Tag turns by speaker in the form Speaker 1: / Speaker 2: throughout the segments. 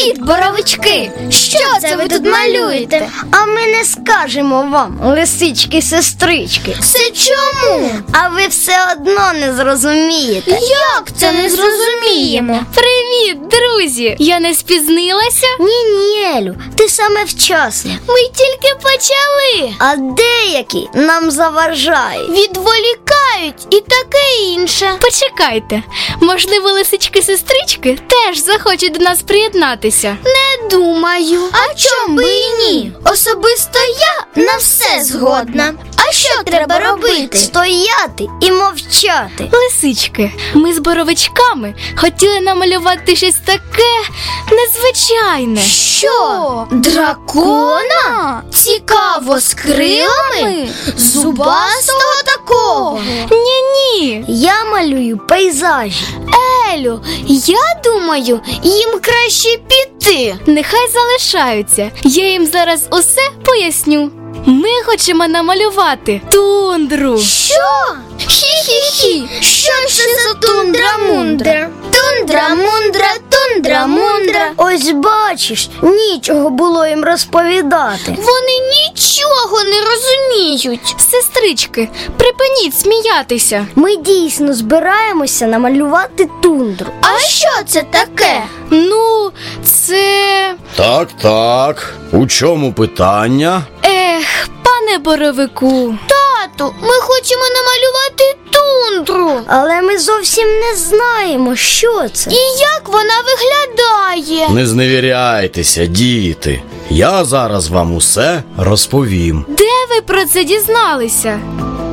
Speaker 1: Привіт, боровички! Що це ви тут малюєте?
Speaker 2: А ми не скажемо вам, лисички-сестрички.
Speaker 1: Це чому?
Speaker 2: А ви все одно не зрозумієте.
Speaker 1: Як це не зрозуміємо?
Speaker 3: Привіт, друзі! Я не спізнилася?
Speaker 2: Ні, Елю, ти саме вчасно.
Speaker 1: Ми тільки почали.
Speaker 2: А деякі нам заважають.
Speaker 1: Відволікають і таке інше.
Speaker 3: Почекайте, можливо, лисички-сестрички теж захочуть до нас приєднатися.
Speaker 1: Не думаю. А чом би і ні? Особисто я на все згодна. А що треба робити?
Speaker 2: Стояти і мовчати.
Speaker 3: Лисички, ми з боровичками хотіли намалювати щось таке незвичайне.
Speaker 1: Що? Дракона? Цікаво, з крилами? Зубастого такого?
Speaker 3: Ні-ні.
Speaker 2: Я малюю пейзажі.
Speaker 1: Елю, я думаю, їм краще піти.
Speaker 3: Нехай залишаються. Я їм зараз усе поясню. Ми хочемо намалювати тундру.
Speaker 1: Що? Хі-хі-хі. Що ж за тундра-мундра? Тундра-мундра, тундра-мундра.
Speaker 2: Ось бачиш, нічого було їм розповідати.
Speaker 1: Вони нічого не розуміють.
Speaker 3: Сестрички, припиніть сміятися.
Speaker 2: Ми дійсно збираємося намалювати тундру.
Speaker 1: А що це таке?
Speaker 3: Ну, це...
Speaker 4: Так, у чому питання?
Speaker 3: Пане Боровику.
Speaker 1: Тату, ми хочемо намалювати тундру.
Speaker 2: Але ми зовсім не знаємо, що це.
Speaker 1: І як вона виглядає?
Speaker 4: Не зневіряйтеся, діти. Я зараз вам усе розповім.
Speaker 3: Де ви про це дізналися?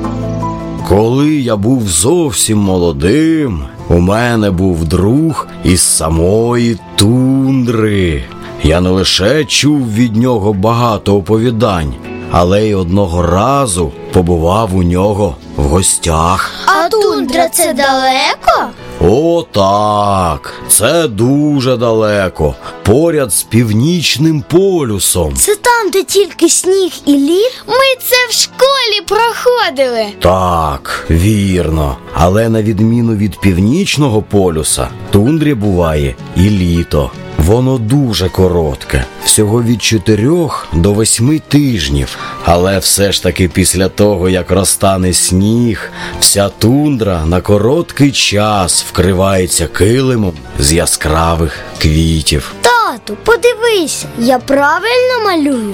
Speaker 4: Коли я був зовсім молодим, у мене був друг із самої тундри. Я не лише чув від нього багато оповідань, але й одного разу побував у нього в гостях.
Speaker 1: А тундра це далеко?
Speaker 4: О, так, це дуже далеко, поряд з Північним полюсом.
Speaker 2: Це там, де тільки сніг і лід?
Speaker 1: Ми це в школі проходили.
Speaker 4: Так, вірно. Але на відміну від Північного полюса, тундрі буває і літо. Воно дуже коротке, всього від 4 до 8 тижнів. Але все ж таки після того, як розтане сніг, вся тундра на короткий час вкривається килимом з яскравих квітів.
Speaker 2: Тату, подивися, я правильно малюю?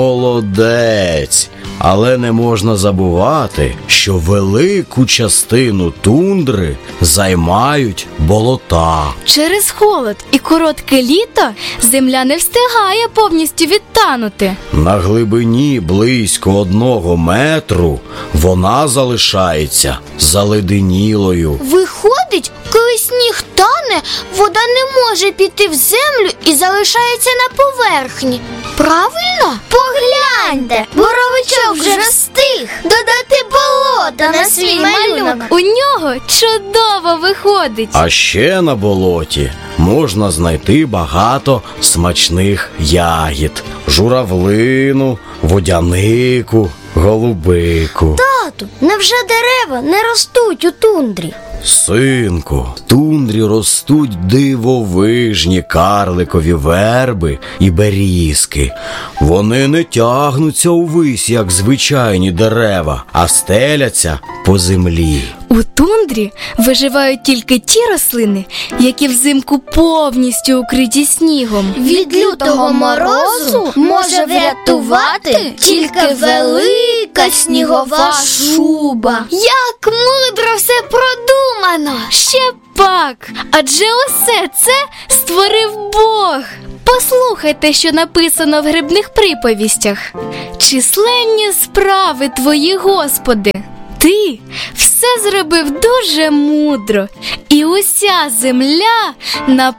Speaker 4: Молодець! Але не можна забувати, що велику частину тундри займають болота.
Speaker 3: Через холод і коротке літо земля не встигає повністю відтанути.
Speaker 4: На глибині близько 1 метру вона залишається заледенілою.
Speaker 1: Виходить, коли сніг тане, вода не може піти в землю і залишається на поверхні. Правильно? Погляньте, боровичок вже встиг додати болота на свій малюнок.
Speaker 3: У нього чудово виходить.
Speaker 4: А ще на болоті можна знайти багато смачних ягід: журавлину, водянику, голубику.
Speaker 2: Тату, невже дерева не ростуть у тундрі?
Speaker 4: Синку, в тундрі ростуть дивовижні карликові верби і берізки. Вони не тягнуться увись, як звичайні дерева, а стеляться по землі.
Speaker 3: У тундрі виживають тільки ті рослини, які взимку повністю укриті снігом.
Speaker 1: Від лютого морозу може врятувати тільки велика снігова шуба. Як мудро все продумано!
Speaker 3: Ще пак, адже усе це створив Бог. Послухайте, що написано в грибних приповістях. Численні справи твої, Господи. Ти все зробив дуже мудро, і уся земля на